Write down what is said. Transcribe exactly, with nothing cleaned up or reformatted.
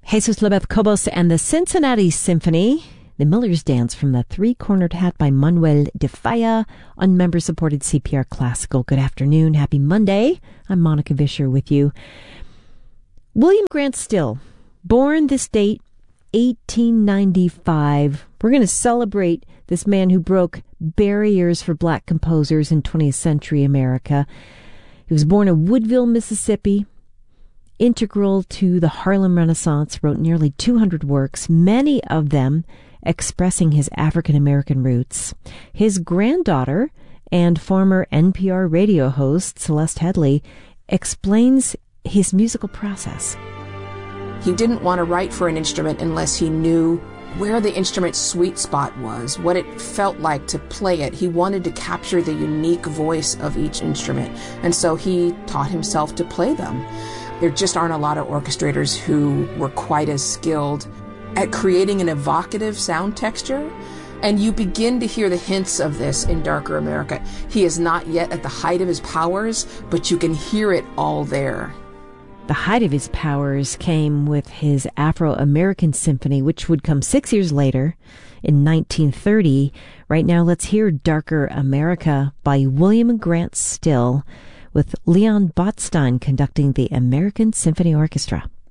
Jesus López-Cobos and the Cincinnati Symphony, the Miller's Dance from the Three-Cornered Hat by Manuel de Falla on member-supported C P R Classical. Good afternoon. Happy Monday. I'm Monica Vischer with you. William Grant Still, born this date, eighteen ninety-five. We're going to celebrate this man who broke barriers for black composers in twentieth century America. He was born in Woodville, Mississippi. Integral to the Harlem Renaissance, wrote nearly two hundred works, many of them expressing his African-American roots. His granddaughter and former N P R radio host, Celeste Headlee, explains his musical process. He didn't want to write for an instrument unless he knew where the instrument's sweet spot was, what it felt like to play it. He wanted to capture the unique voice of each instrument, and so he taught himself to play them. There just aren't a lot of orchestrators who were quite as skilled at creating an evocative sound texture, and you begin to hear the hints of this in Darker America. He is not yet at the height of his powers, but you can hear it all there. The height of his powers came with his Afro-American Symphony, which would come six years later in nineteen thirty. Right now, let's hear Darker America by William Grant Still, with Leon Botstein conducting the American Symphony Orchestra.